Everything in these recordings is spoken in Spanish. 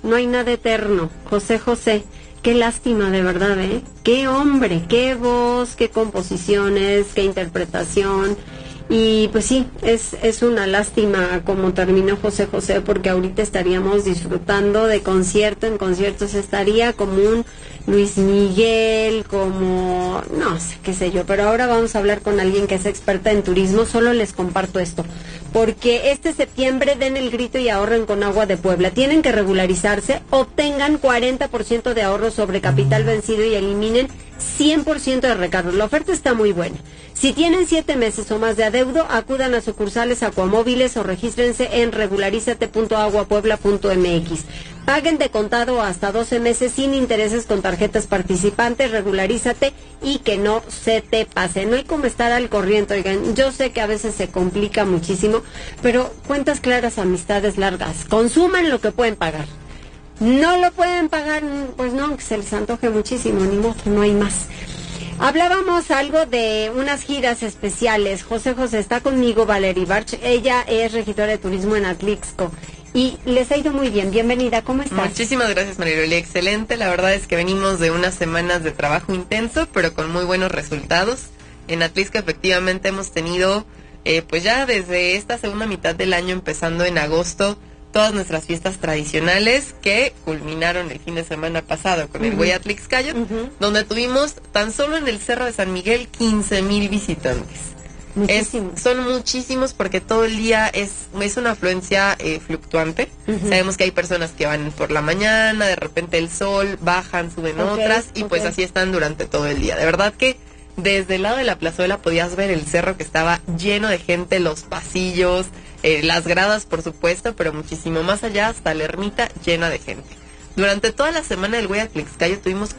no hay nada eterno. José José, qué lástima de verdad, ¿eh? Qué hombre, qué voz, qué composiciones, qué interpretación. Y pues sí, es una lástima como terminó José José, porque ahorita estaríamos disfrutando de concierto en concierto, estaría como un Luis Miguel, como, no sé, qué sé yo, pero ahora vamos a hablar con alguien que es experta en turismo. Solo les comparto esto, porque este septiembre den el grito y ahorren con Agua de Puebla. Tienen que regularizarse, obtengan 40% de ahorro sobre capital vencido y eliminen 100% de recargos. La oferta está muy buena. Si tienen 7 meses o más de adeudo, acudan a sucursales Acuamóviles o regístrense en regularizate.aguapuebla.mx. Paguen de contado hasta 12 meses sin intereses con tarjetas participantes. Regularízate y que no se te pase. No hay como estar al corriente, oigan. Yo sé que a veces se complica muchísimo, pero cuentas claras, amistades largas. Consuman lo que pueden pagar. No lo pueden pagar, pues no, que se les antoje muchísimo, ni modo, no hay más. Hablábamos algo de unas giras especiales. José José, está conmigo Valerie Barch. Ella es regidora de turismo en Atlixco y les ha ido muy bien. Bienvenida, ¿cómo estás? Muchísimas gracias, Mariloli. Excelente. La verdad es que venimos de unas semanas de trabajo intenso, pero con muy buenos resultados. En Atlixco efectivamente hemos tenido, pues ya desde esta segunda mitad del año, empezando en agosto, todas nuestras fiestas tradicionales que culminaron el fin de semana pasado con el Güey Atlixcayot, donde tuvimos tan solo en el Cerro de San Miguel 15,000 visitantes. Son muchísimos porque todo el día es una afluencia fluctuante. Sabemos que hay personas que van por la mañana, de repente el sol, bajan, suben otras y pues así están durante todo el día. De verdad que desde el lado de la plazuela podías ver el cerro que estaba lleno de gente, los pasillos, las gradas por supuesto, pero muchísimo más allá hasta la ermita llena de gente. Durante toda la semana del Güey Atlixcayot tuvimos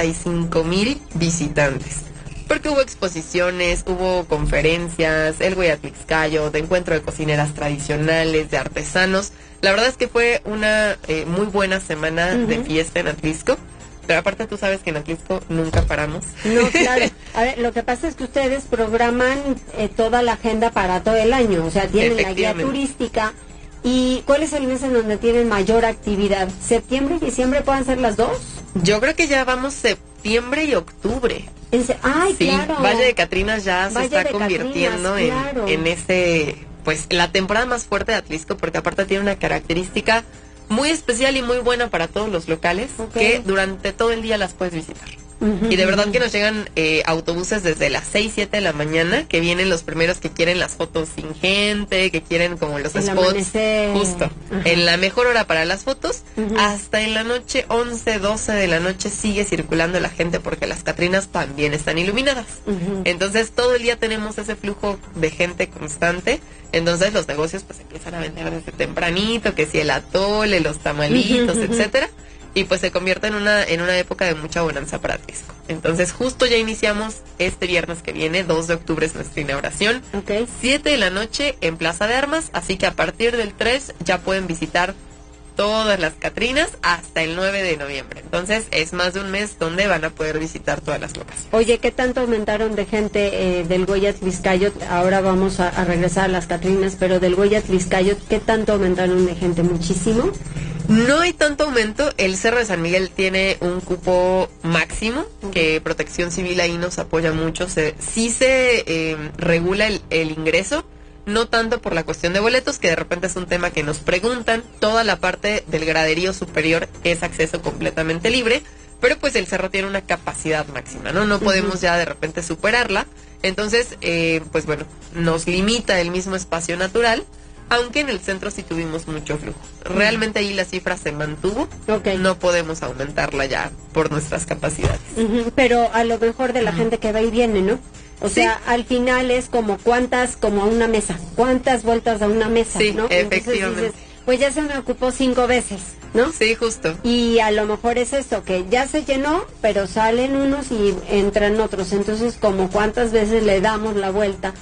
45,000 visitantes, porque hubo exposiciones, hubo conferencias, el Güey Atlixcayot, de encuentro de cocineras tradicionales, de artesanos. La verdad es que fue una muy buena semana de fiesta en Atlixco. Pero aparte tú sabes que en Atlixco nunca paramos. No, claro. A ver, lo que pasa es que ustedes programan toda la agenda para todo el año. O sea, tienen la guía turística. ¿Y cuál es el mes en donde tienen mayor actividad? ¿Septiembre y diciembre pueden ser las dos? Yo creo que ya vamos septiembre y octubre. ¡Ay, sí, claro! Valle de Catrinas ya se está convirtiendo en ese, pues, la temporada más fuerte de Atlixco, porque aparte tiene una característica muy especial y muy buena para todos los locales, que durante todo el día las puedes visitar. Y de verdad que nos llegan autobuses desde las 6, 7 de la mañana, que vienen los primeros que quieren las fotos sin gente, que quieren como los spots, amanecer. Justo, en la mejor hora para las fotos, hasta en la noche, 11, 12 de la noche sigue circulando la gente porque las Catrinas también están iluminadas. Entonces todo el día tenemos ese flujo de gente constante. Entonces los negocios pues empiezan a vender desde tempranito, que si el atole, los tamalitos, etcétera, y pues se convierte en una época de mucha bonanza para Atlixco. Entonces justo ya iniciamos este viernes que viene, 2 de octubre es nuestra inauguración, 7 de la noche en Plaza de Armas, así que a partir del 3 ya pueden visitar todas las Catrinas hasta el 9 de noviembre. Entonces es más de un mes donde van a poder visitar todas las locaciones. Oye, ¿qué tanto aumentaron de gente del Güey Atlixcayot? Ahora vamos a regresar a las Catrinas, pero del Güey Atlixcayot, ¿qué tanto aumentaron de gente? ¿Muchísimo? No hay tanto aumento. El Cerro de San Miguel tiene un cupo máximo, que Protección Civil ahí nos apoya mucho. Sí se regula el ingreso, no tanto por la cuestión de boletos, que de repente es un tema que nos preguntan. Toda la parte del graderío superior es acceso completamente libre, pero pues el cerro tiene una capacidad máxima, ¿no? No podemos ya de repente superarla. Entonces, pues bueno, nos limita el mismo espacio natural, aunque en el centro sí tuvimos mucho flujo. Realmente ahí la cifra se mantuvo, no podemos aumentarla ya por nuestras capacidades. Pero a lo mejor de la gente que va y viene, ¿no? O sea, al final es como como una mesa, cuántas vueltas da una mesa, ¿no? Efectivamente. Dices, pues ya se me ocupó 5 veces, ¿no? Sí, justo. Y a lo mejor es esto, que ya se llenó, pero salen unos y entran otros. Entonces, como cuántas veces le damos la vuelta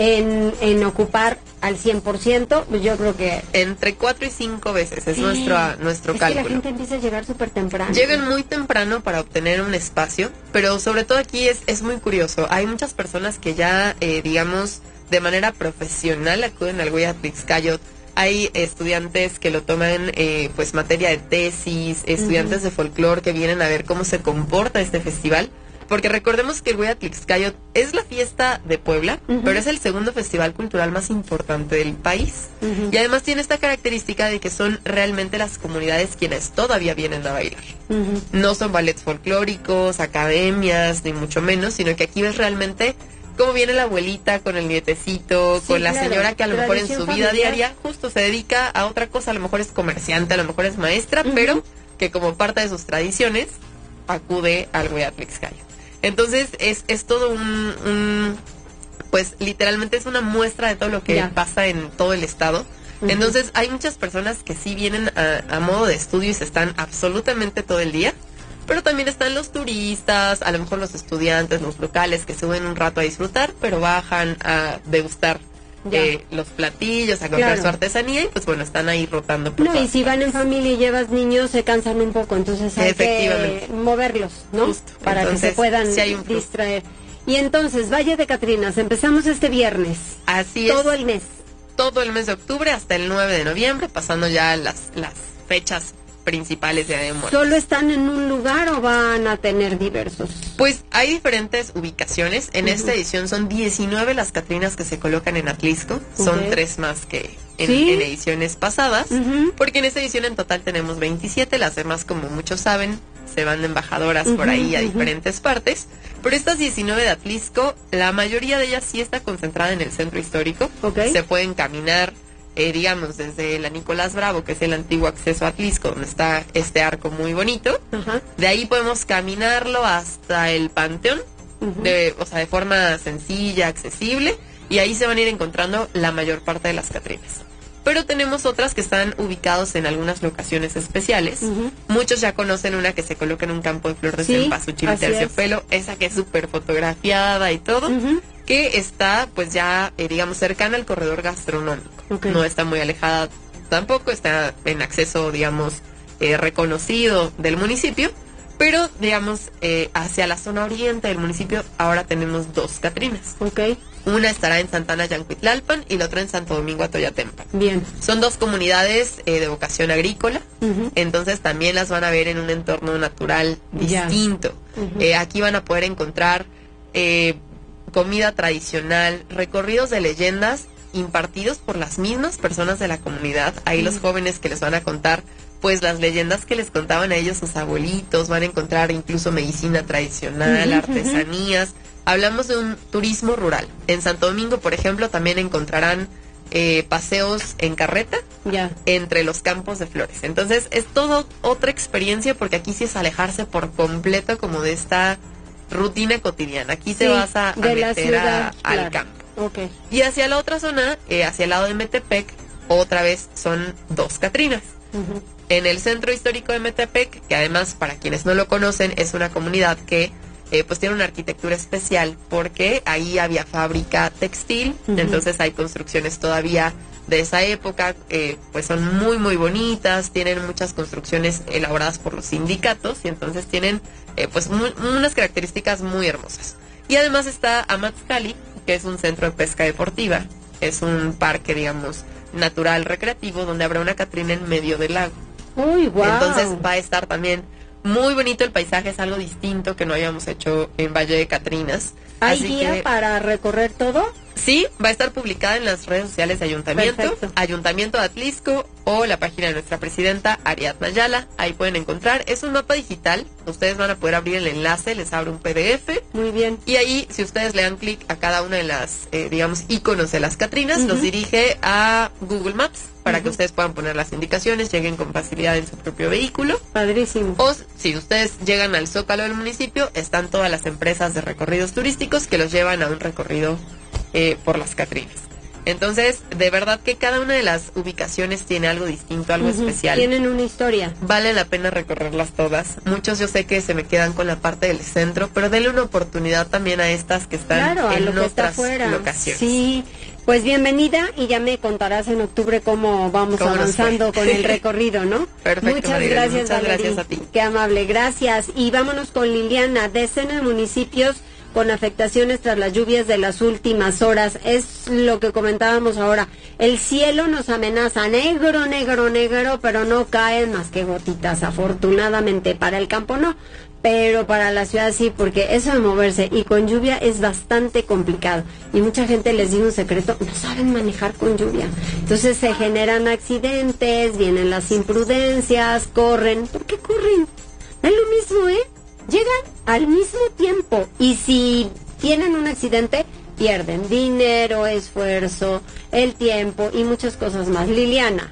en ocupar al 100%, pues yo creo que entre 4 y 5 veces es nuestro cálculo. Que la gente empieza a llegar súper temprano. Llegan muy temprano para obtener un espacio, pero sobre todo aquí es muy curioso. Hay muchas personas que ya, digamos, de manera profesional acuden al Güey Atlixcayot Hay estudiantes que lo toman, pues, materia de tesis, estudiantes de folclore que vienen a ver cómo se comporta este festival. Porque recordemos que el Huehuetlixcayot es la fiesta de Puebla, pero es el segundo festival cultural más importante del país. Y además tiene esta característica de que son realmente las comunidades quienes todavía vienen a bailar. No son ballets folclóricos, academias, ni mucho menos, sino que aquí ves realmente cómo viene la abuelita con el nietecito, con la señora que a lo mejor en su vida diaria justo se dedica a otra cosa, a lo mejor es comerciante, a lo mejor es maestra, pero que como parte de sus tradiciones acude al Huehuetlixcayot. Entonces es todo pues literalmente es una muestra de todo lo que pasa en todo el estado. Entonces hay muchas personas que sí vienen a modo de estudio y se están absolutamente todo el día, pero también están los turistas, a lo mejor los estudiantes, los locales que suben un rato a disfrutar, pero bajan a degustar los platillos, a comprar su artesanía y pues bueno, están ahí rotando por y si van en familia y llevas niños se cansan un poco, entonces hay que moverlos, ¿no? Justo. Para entonces, que se puedan distraer. Y entonces, Valle de Catrinas, empezamos este viernes. Así todo el mes. Todo el mes de octubre hasta el 9 de noviembre, pasando ya las fechas principales de Muertos. ¿Solo están en un lugar o van a tener diversos? Pues hay diferentes ubicaciones. En esta edición son 19 las Catrinas que se colocan en Atlixco. Son 3 más que en ediciones pasadas. Porque en esta edición en total tenemos 27. Las demás, como muchos saben, se van de embajadoras por ahí a diferentes partes. Pero estas 19 de Atlixco, la mayoría de ellas sí está concentrada en el centro histórico. Se pueden caminar, digamos, desde la Nicolás Bravo, que es el antiguo acceso a Atlixco, donde está este arco muy bonito. De ahí podemos caminarlo hasta el Panteón, de forma sencilla, accesible, y ahí se van a ir encontrando la mayor parte de las Catrinas. Pero tenemos otras que están ubicados en algunas locaciones especiales. Muchos ya conocen una que se coloca en un campo de flor de cempasúchil y terciopelo, esa que es súper fotografiada y todo, que está pues ya, digamos, cercana al corredor gastronómico. No está muy alejada tampoco, está en acceso, digamos, reconocido del municipio, pero, digamos, hacia la zona oriente del municipio ahora tenemos 2 Catrinas. Una estará en Santana Yancuitlalpan y la otra en Santo Domingo Atoyatempan. Bien. Son 2 comunidades de vocación agrícola, entonces también las van a ver en un entorno natural distinto. Aquí van a poder encontrar comida tradicional, recorridos de leyendas impartidos por las mismas personas de la comunidad. Ahí los jóvenes que les van a contar pues las leyendas que les contaban a ellos sus abuelitos, van a encontrar incluso medicina tradicional, artesanías. Hablamos de un turismo rural. En Santo Domingo, por ejemplo, también encontrarán paseos en carreta entre los campos de flores. Entonces es todo otra experiencia, porque aquí sí es alejarse por completo como de esta rutina cotidiana. Aquí te vas a meter al campo. Y hacia la otra zona, hacia el lado de Metepec, otra vez son 2 Catrinas. En el centro histórico de Metepec, que además, para quienes no lo conocen, es una comunidad que pues tiene una arquitectura especial, porque ahí había fábrica textil, entonces hay construcciones todavía de esa época, pues son muy muy bonitas, tienen muchas construcciones elaboradas por los sindicatos, y entonces tienen pues unas características muy hermosas. Y además está Amatzcali, que es un centro de pesca deportiva, es un parque, digamos, natural, recreativo, donde habrá una Catrina en medio del lago. ¡Uy, wow! Entonces va a estar también muy bonito el paisaje, es algo distinto que no habíamos hecho en Valle de Catrinas. ¿Hay guía para recorrer todo? Sí, va a estar publicada en las redes sociales de Ayuntamiento, Perfecto. Ayuntamiento de Atlixco, o la página de nuestra presidenta, Ariadna Ayala. Ahí pueden encontrar, es un mapa digital, ustedes van a poder abrir el enlace, les abre un PDF. Muy bien. Y ahí, si ustedes le dan clic a cada una de las, digamos, iconos de las Catrinas, los dirige a Google Maps, para que ustedes puedan poner las indicaciones, lleguen con facilidad en su propio vehículo. Padrísimo. O si ustedes llegan al Zócalo del municipio, están todas las empresas de recorridos turísticos que los llevan a un recorrido por las Catrinas. Entonces, de verdad que cada una de las ubicaciones tiene algo distinto, algo especial. Tienen una historia. Vale la pena recorrerlas todas. Muchos yo sé que se me quedan con la parte del centro, pero denle una oportunidad también a estas que están en otras locaciones. Sí, pues bienvenida, y ya me contarás en octubre cómo vamos avanzando con el recorrido, ¿no? Perfecto. Muchas gracias, muchas Valerie. gracias a ti. Qué amable, gracias. Y vámonos con Liliana. Decena de municipios con afectaciones tras las lluvias de las últimas horas. Es lo que comentábamos ahora. El cielo nos amenaza negro, negro, negro, pero no caen más que gotitas, afortunadamente. Para el campo no, pero para la ciudad sí, porque eso de moverse y con lluvia es bastante complicado. Y mucha gente, les digo un secreto, no saben manejar con lluvia. Entonces se generan accidentes, vienen las imprudencias, corren. ¿Por qué corren? Es lo mismo, ¿eh? Llegan al mismo tiempo y si tienen un accidente, pierden dinero, esfuerzo, el tiempo y muchas cosas más. Liliana.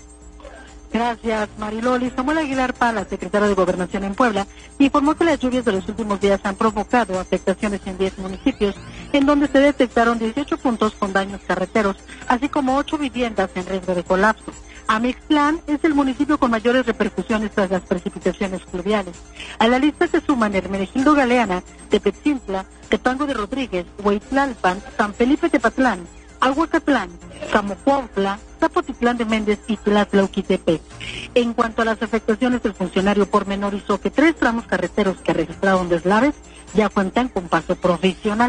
Gracias, Mariloli. Samuel Aguilar Pala, secretario de Gobernación en Puebla, informó que las lluvias de los últimos días han provocado afectaciones en 10 municipios, en donde se detectaron 18 puntos con daños carreteros, así como 8 viviendas en riesgo de colapso. Amixtlán es el municipio con mayores repercusiones tras las precipitaciones fluviales. A la lista se suman Hermenegildo Galeana, Tepetzintla, Tepango de Rodríguez, Hueytlalpan, San Felipe Tepatlán, Aguacatlán, Camocuautla, Zapotitlán de Méndez y Tlatlauquitepec. En cuanto a las afectaciones, el funcionario pormenorizó que 3 tramos carreteros que registraron deslaves ya cuentan con paso provisional,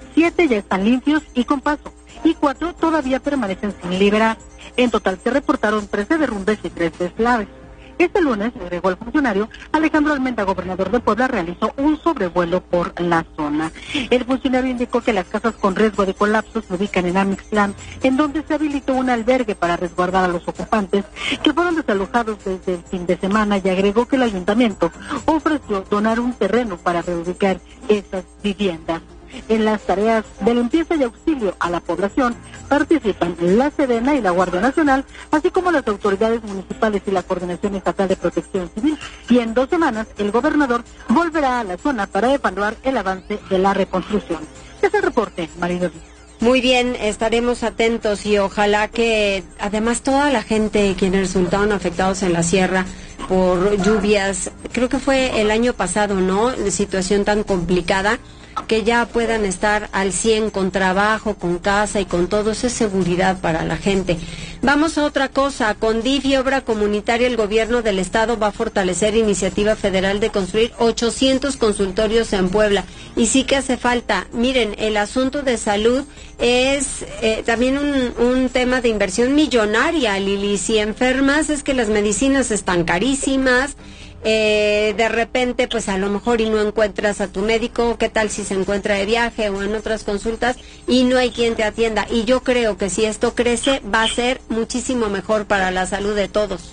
7 ya están limpios y con paso, y 4 todavía permanecen sin liberar. En total se reportaron 13 derrumbes y 3 deslaves. Este lunes, agregó el funcionario, Alejandro Almenda, gobernador de Puebla, realizó un sobrevuelo por la zona. El funcionario indicó que las casas con riesgo de colapso se ubican en Amixtlán, en donde se habilitó un albergue para resguardar a los ocupantes, que fueron desalojados desde el fin de semana, y agregó que el ayuntamiento ofreció donar un terreno para reubicar esas viviendas. En las tareas de limpieza y auxilio a la población participan la Sedena y la Guardia Nacional, así como las autoridades municipales y la Coordinación Estatal de Protección Civil. Y en 2 semanas, el gobernador volverá a la zona para evaluar el avance de la reconstrucción. Es el reporte, Mariloli. Muy bien, estaremos atentos y ojalá que además toda la gente quienes resultaron afectados en la sierra por lluvias, creo que fue el año pasado, ¿no? La situación tan complicada, que ya puedan estar al 100 con trabajo, con casa y con todo, eso es seguridad para la gente. Vamos a otra cosa, con DIF y obra comunitaria el gobierno del estado va a fortalecer iniciativa federal de construir 800 consultorios en Puebla, y sí que hace falta. Miren, el asunto de salud es también un tema de inversión millonaria, Lili. Si enfermas es que las medicinas están carísimas. De repente pues a lo mejor y no encuentras a tu médico, qué tal si se encuentra de viaje o en otras consultas y no hay quien te atienda, y yo creo que si esto crece va a ser muchísimo mejor para la salud de todos.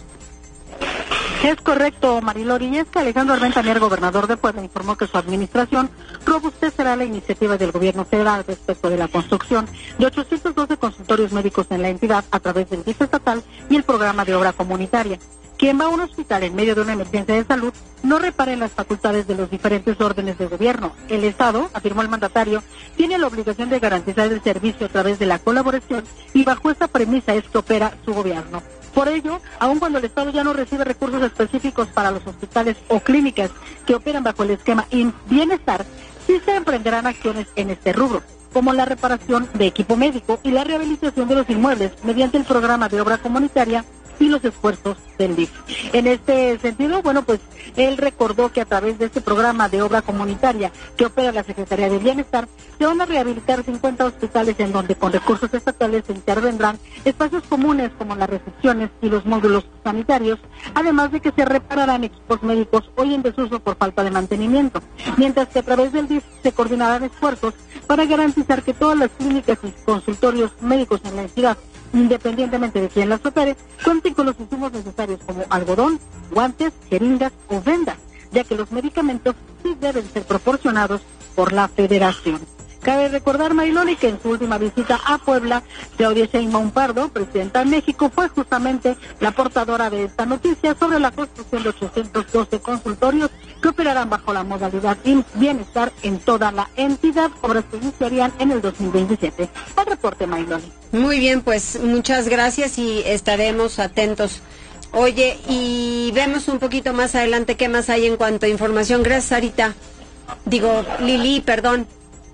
Es correcto, Marilori, y es que Alejandro Armenta, gobernador de Puebla, informó que su administración robustecerá la iniciativa del gobierno federal respecto de la construcción de 812 consultorios médicos en la entidad a través del DIF estatal y el programa de obra comunitaria. Quien va a un hospital en medio de una emergencia de salud no repara en las facultades de los diferentes órdenes de gobierno. El Estado, afirmó el mandatario, tiene la obligación de garantizar el servicio a través de la colaboración, y bajo esta premisa es que opera su gobierno. Por ello, aun cuando el Estado ya no recibe recursos específicos para los hospitales o clínicas que operan bajo el esquema IMSS Bienestar, sí se emprenderán acciones en este rubro, como la reparación de equipo médico y la rehabilitación de los inmuebles mediante el programa de obra comunitaria y los esfuerzos del DIF. En este sentido, bueno, pues él recordó que a través de este programa de obra comunitaria que opera la Secretaría de Bienestar, se van a rehabilitar 50 hospitales en donde con recursos estatales se intervendrán espacios comunes como las recepciones y los módulos sanitarios, además de que se repararán equipos médicos hoy en desuso por falta de mantenimiento, mientras que a través del DIF se coordinarán esfuerzos para garantizar que todas las clínicas y consultorios médicos en la entidad, independientemente de quién las opere, cuenten con los insumos necesarios como algodón, guantes, jeringas o vendas, ya que los medicamentos sí deben ser proporcionados por la Federación. Cabe recordar, Mariloli, que en su última visita a Puebla, Claudia Sheinbaum Pardo, presidenta de México, fue justamente la portadora de esta noticia sobre la construcción de 812 consultorios que operarán bajo la modalidad IMSS Bienestar en toda la entidad, obras que iniciarían en el 2027. El reporte, Mariloli. Muy bien, pues muchas gracias y estaremos atentos. Oye, y vemos un poquito más adelante qué más hay en cuanto a información. Gracias, Sarita. Digo, Lili, perdón.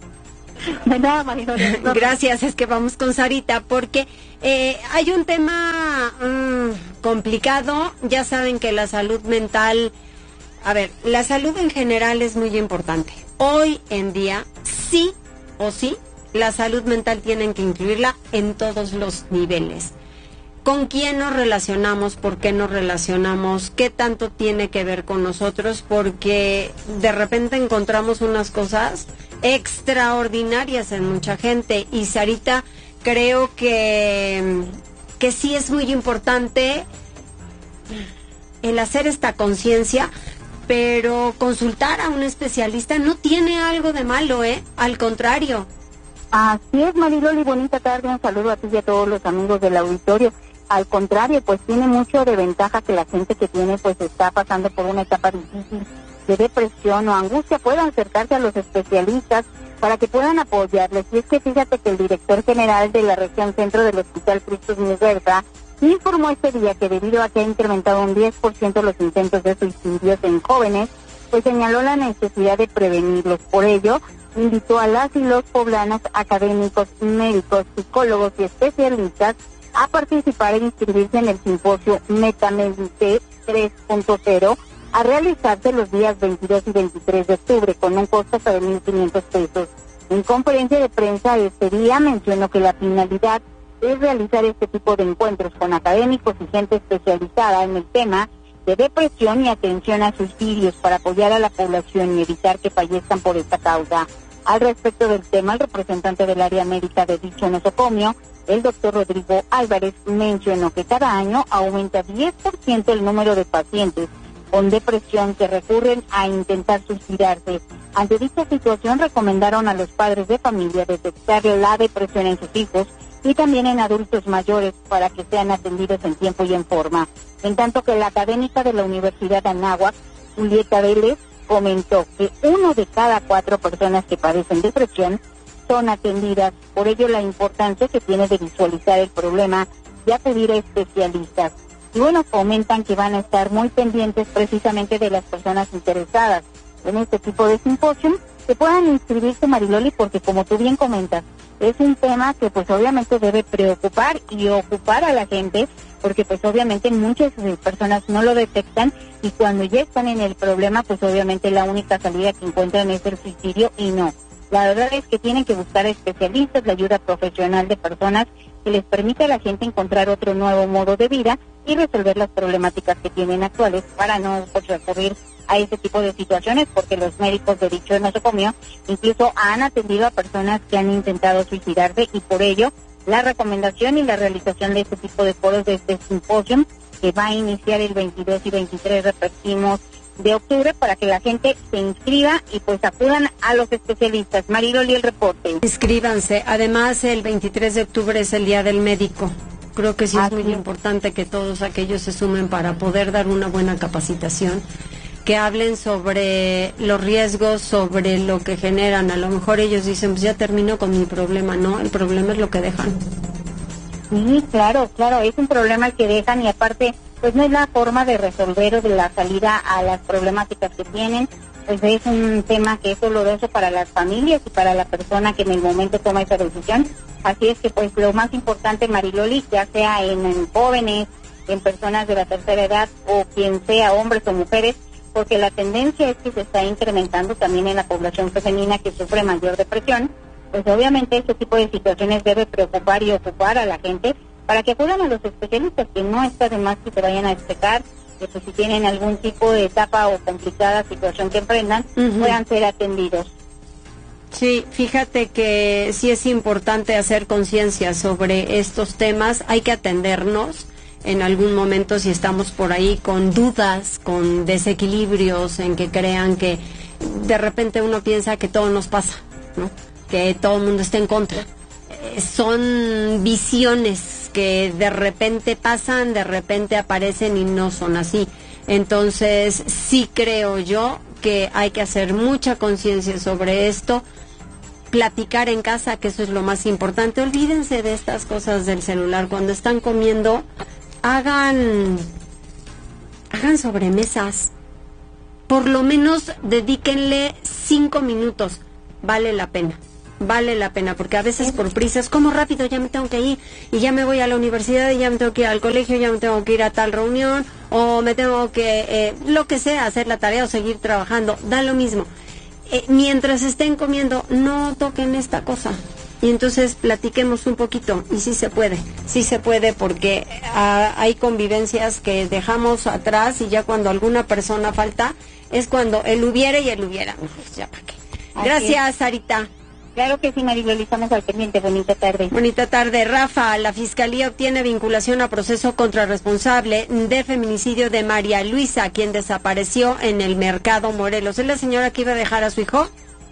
De nada, Mariloli. Gracias, es que vamos con Sarita porque hay un tema complicado. Ya saben que la salud mental a ver, la salud en general es muy importante. Hoy en día, sí o sí, la salud mental tienen que incluirla en todos los niveles. ¿Con quién nos relacionamos? ¿Por qué nos relacionamos? ¿Qué tanto tiene que ver con nosotros? Porque de repente encontramos unas cosas extraordinarias en mucha gente. Y Sarita, creo que sí es muy importante el hacer esta conciencia, pero consultar a un especialista no tiene algo de malo, al contrario. Así es, Mariloli, bonita tarde, un saludo a ti y a todos los amigos del auditorio. Al contrario, pues tiene mucho de ventaja que la gente que tiene, pues está pasando por una etapa difícil de depresión o angustia, puedan acercarse a los especialistas para que puedan apoyarles. Y es que fíjate que el director general de la región centro del Hospital Cristus Muguerza informó este día que debido a que ha incrementado un 10% los intentos de suicidios en jóvenes, pues señaló la necesidad de prevenirlos. Por ello, invitó a las y los poblanos, académicos, médicos, psicólogos y especialistas a participar e inscribirse en el simposio Metamente 3.0 a realizarse los días 22 y 23 de octubre con un costo hasta de 1,500 pesos. En conferencia de prensa este día mencionó que la finalidad es realizar este tipo de encuentros con académicos y gente especializada en el tema de depresión y atención a suicidios para apoyar a la población y evitar que fallezcan por esta causa. Al respecto del tema, el representante del área médica de dicho nosocomio, el doctor Rodrigo Álvarez, mencionó que cada año aumenta 10% el número de pacientes con depresión que recurren a intentar suicidarse. Ante dicha situación, recomendaron a los padres de familia detectar la depresión en sus hijos y también en adultos mayores para que sean atendidos en tiempo y en forma. En tanto que la académica de la Universidad de Anáhuac, Julieta Vélez, comentó que 1 de cada 4 personas que padecen depresión son atendidas. Por ello, la importancia que tiene de visualizar el problema y acudir a especialistas. Y bueno, comentan que van a estar muy pendientes precisamente de las personas interesadas en este tipo de simposium, que puedan inscribirse, Mariloli, porque como tú bien comentas, es un tema que pues obviamente debe preocupar y ocupar a la gente, porque pues obviamente muchas personas no lo detectan y cuando ya están en el problema, pues obviamente la única salida que encuentran es el suicidio y no. La verdad es que tienen que buscar especialistas, la ayuda profesional de personas que les permita a la gente encontrar otro nuevo modo de vida y resolver las problemáticas que tienen actuales para no pues, recurrir a ese tipo de situaciones, porque los médicos de dicho nosocomio incluso han atendido a personas que han intentado suicidarse y por ello la recomendación y la realización de este tipo de foros de este simposio que va a iniciar el 22 y 23, repetimos, de octubre, para que la gente se inscriba y pues acudan a los especialistas. Mariloli, el reporte. Inscríbanse. Además, el 23 de octubre es el Día del Médico. Creo que sí es muy importante que todos aquellos se sumen para poder dar una buena capacitación, que hablen sobre los riesgos, sobre lo que generan. A lo mejor ellos dicen, pues ya termino con mi problema. No, el problema es lo que dejan. Sí, claro, es un problema el que dejan y aparte, pues no es la forma de resolver o de la salida a las problemáticas que tienen, pues es un tema que es doloroso para las familias y para la persona que en el momento toma esa decisión. Así es que pues lo más importante, Mariloli, ya sea en jóvenes, en personas de la tercera edad o quien sea, hombres o mujeres, porque la tendencia es que se está incrementando también en la población femenina que sufre mayor depresión, pues obviamente este tipo de situaciones debe preocupar y ocupar a la gente para que acudan a los especialistas, que no está de más que se vayan a explicar, que pues, si tienen algún tipo de etapa o complicada situación que emprendan, puedan ser atendidos. Sí, fíjate que sí es importante hacer conciencia sobre estos temas, hay que atendernos en algún momento si estamos por ahí con dudas, con desequilibrios, en que crean que de repente uno piensa que todo nos pasa, ¿no? Que todo el mundo está en contra. Son visiones que de repente pasan, de repente aparecen y no son así. Entonces, sí creo yo que hay que hacer mucha conciencia sobre esto, platicar en casa, que eso es lo más importante. Olvídense de estas cosas del celular. Cuando están comiendo, hagan sobremesas. Por lo menos dedíquenle 5 minutos. Vale la pena. vale la pena, porque a veces por prisas, como rápido, ya me tengo que ir, y ya me voy a la universidad, y ya me tengo que ir al colegio, ya me tengo que ir a tal reunión, o me tengo que, lo que sea, hacer la tarea o seguir trabajando, da lo mismo. Mientras estén comiendo, no toquen esta cosa. Y entonces platiquemos un poquito, y sí se puede, porque hay convivencias que dejamos atrás, y ya cuando alguna persona falta, es cuando él hubiera y él hubiera. Pues ya para qué. Gracias, Sarita. Claro que sí, Mariloli, estamos al pendiente. Bonita tarde. Bonita tarde. Rafa, la Fiscalía obtiene vinculación a proceso contra responsable de feminicidio de María Luisa, quien desapareció en el Mercado Morelos. ¿Es la señora que iba a dejar a su hijo?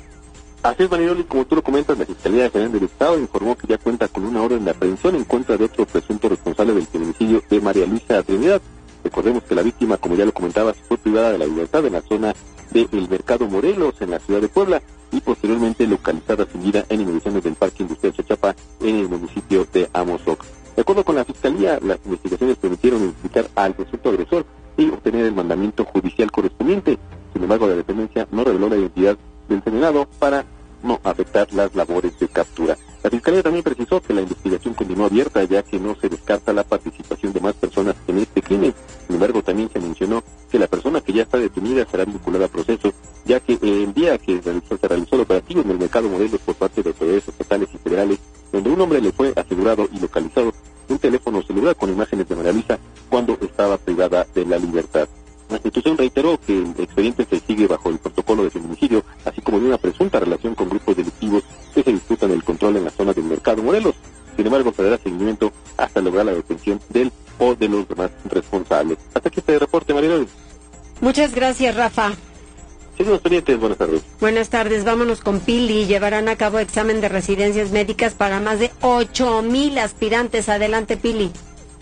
Así es, Mariloli, como tú lo comentas, la Fiscalía General del Estado informó que ya cuenta con una orden de aprehensión en contra de otro presunto responsable del feminicidio de María Luisa Trinidad. Recordemos que la víctima, como ya lo comentabas, fue privada de la libertad en la zona del Mercado Morelos, en la ciudad de Puebla, y posteriormente localizada sin vida en inmediaciones del Parque Industrial Chachapa, en el municipio de Amozoc. De acuerdo con la Fiscalía, las investigaciones permitieron identificar al presunto agresor y obtener el mandamiento judicial correspondiente. Sin embargo, la dependencia no reveló la identidad del señalado para no afectar las labores de captura. La Fiscalía también precisó que la investigación continúa abierta, ya que no se descarta la participación de más personas en este crimen. Sin embargo, también se mencionó que la persona que ya está detenida será vinculada a proceso, ya que el día que se realizó el operativo en el Mercado Morelos por parte de autoridades estatales y federales, donde un hombre le fue asegurado y localizado un teléfono celular con imágenes de María Luisa cuando estaba privada de la libertad. La institución reiteró que el expediente se sigue bajo el protocolo de feminicidio, así como de una presunta relación con grupos delictivos que se disputan el control en la zona del Mercado Morelos. Sin embargo, se dará seguimiento hasta lograr la detención del o de los demás responsables. Hasta aquí este reporte, Mariloli. Muchas gracias, Rafa. Seguimos pendientes, buenas tardes. Buenas tardes, vámonos con Pili. Llevarán a cabo examen de residencias médicas para más de 8,000 aspirantes. Adelante, Pili.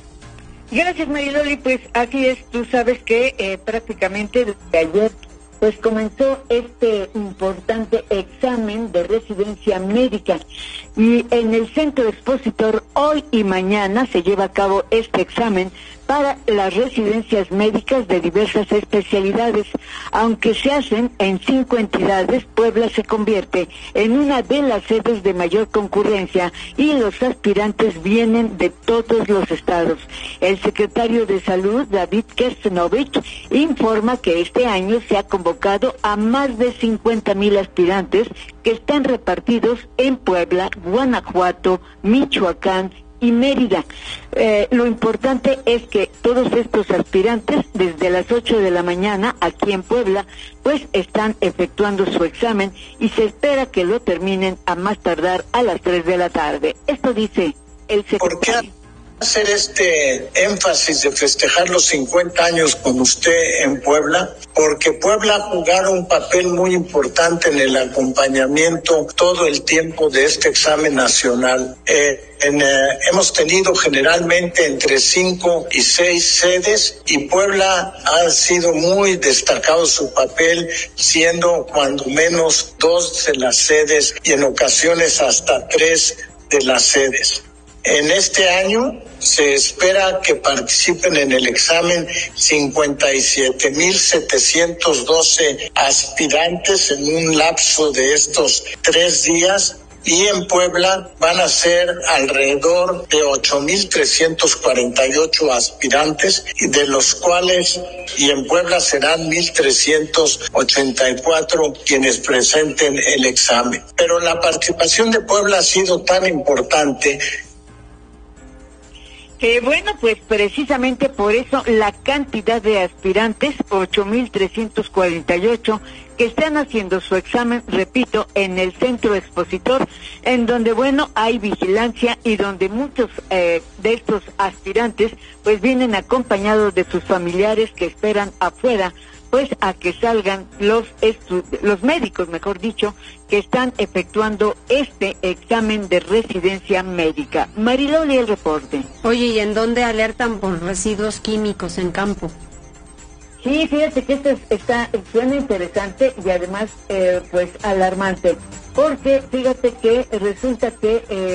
Gracias, Mariloli. Pues así es, tú sabes que prácticamente desde ayer pues comenzó este importante examen de residencia médica, y en el Centro Expositor hoy y mañana se lleva a cabo este examen para las residencias médicas de diversas especialidades. Aunque se hacen en 5 entidades, Puebla se convierte en una de las sedes de mayor concurrencia y los aspirantes vienen de todos los estados. El secretario de Salud, David Kerstenovich, informa que este año se ha convocado a más de 50,000 aspirantes que están repartidos en Puebla, Guanajuato, Michoacán y Mérida. Lo importante es que todos estos aspirantes, desde las 8 de la mañana aquí en Puebla, pues están efectuando su examen y se espera que lo terminen a más tardar a las 3 de la tarde. Esto dice el secretario. Hacer este énfasis de festejar los 50 años con usted en Puebla, porque Puebla ha jugado un papel muy importante en el acompañamiento todo el tiempo de este examen nacional. Hemos tenido generalmente entre 5 y 6 sedes, y Puebla ha sido muy destacado su papel, siendo cuando menos 2 de las sedes y en ocasiones hasta 3 de las sedes. En este año se espera que participen en el examen 57,712 aspirantes en un lapso de estos 3 días, y en Puebla van a ser alrededor de 8,348 aspirantes, y de los cuales, y en Puebla serán 1,384 quienes presenten el examen. Pero la participación de Puebla ha sido tan importante. Bueno, pues precisamente por eso la cantidad de aspirantes, 8,348, que están haciendo su examen, repito, en el Centro Expositor, en donde, bueno, hay vigilancia y donde muchos de estos aspirantes pues vienen acompañados de sus familiares que esperan afuera, pues a que salgan los médicos, mejor dicho, que están efectuando este examen de residencia médica. Mariloli, el reporte. Oye, ¿y en dónde alertan por residuos químicos en campo? Sí, fíjate que esto suena interesante y además pues alarmante, porque fíjate que resulta que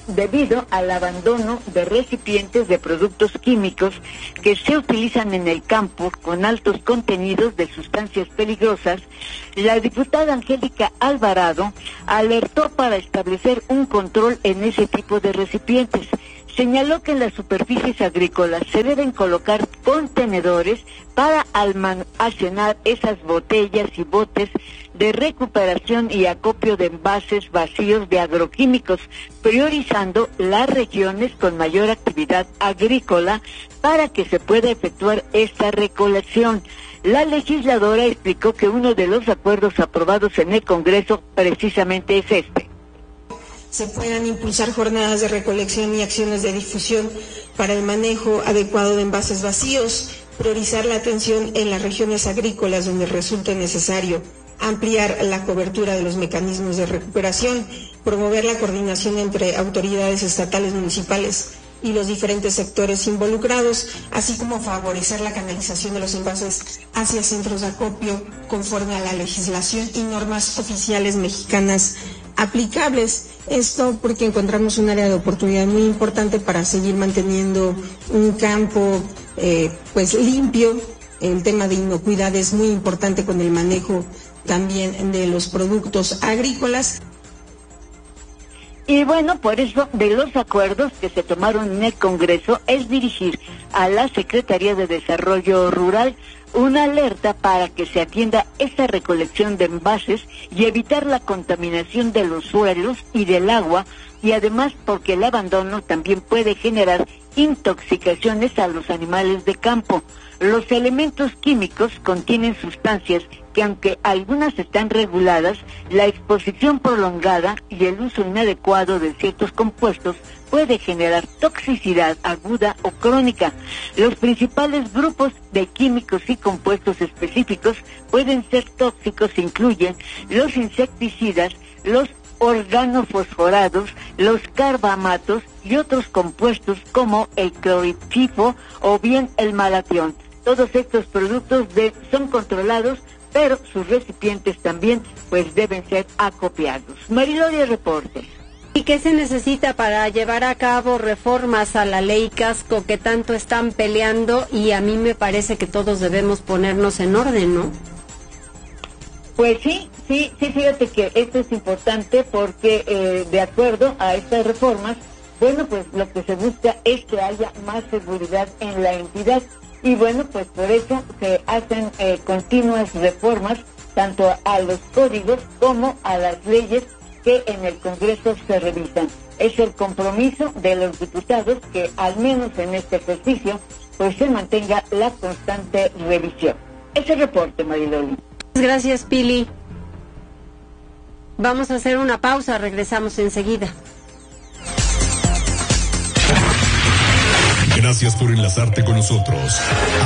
debido al abandono de recipientes de productos químicos que se utilizan en el campo con altos contenidos de sustancias peligrosas. La diputada Angélica Alvarado alertó para establecer un control en ese tipo de recipientes. Señaló que en las superficies agrícolas se deben colocar contenedores para almacenar esas botellas y botes de recuperación y acopio de envases vacíos de agroquímicos, priorizando las regiones con mayor actividad agrícola para que se pueda efectuar esta recolección. La legisladora explicó que uno de los acuerdos aprobados en el Congreso precisamente es este. Se puedan impulsar jornadas de recolección y acciones de difusión para el manejo adecuado de envases vacíos, priorizar la atención en las regiones agrícolas donde resulte necesario, ampliar la cobertura de los mecanismos de recuperación, promover la coordinación entre autoridades estatales, municipales y los diferentes sectores involucrados, así como favorecer la canalización de los envases hacia centros de acopio conforme a la legislación y normas oficiales mexicanas aplicables. Esto porque encontramos un área de oportunidad muy importante para seguir manteniendo un campo pues limpio. El tema de inocuidad es muy importante con el manejo también de los productos agrícolas. Y bueno, por eso de los acuerdos que se tomaron en el Congreso es dirigir a la Secretaría de Desarrollo Rural una alerta para que se atienda esta recolección de envases y evitar la contaminación de los suelos y del agua, y además porque el abandono también puede generar intoxicaciones a los animales de campo. Los elementos químicos contienen sustancias que, aunque algunas están reguladas, la exposición prolongada y el uso inadecuado de ciertos compuestos puede generar toxicidad aguda o crónica. Los principales grupos de químicos y compuestos específicos pueden ser tóxicos, incluyen los insecticidas, los organofosforados, los carbamatos y otros compuestos como el cloripsifo o bien el malatión. Todos estos productos son controlados, pero sus recipientes también pues deben ser acopiados. Mariloria, reporte. ¿Y qué se necesita para llevar a cabo reformas a la ley Casco que tanto están peleando? Y a mí me parece que todos debemos ponernos en orden, ¿no? Pues sí, fíjate que esto es importante porque de acuerdo a estas reformas, bueno, pues lo que se busca es que haya más seguridad en la entidad. Y bueno, pues por eso se hacen continuas reformas tanto a los códigos como a las leyes que en el Congreso se revisan. Es el compromiso de los diputados que al menos en este ejercicio pues se mantenga la constante revisión. Ese reporte, Mariloli. Gracias, Pili. Vamos a hacer una pausa, regresamos enseguida. Gracias por enlazarte con nosotros.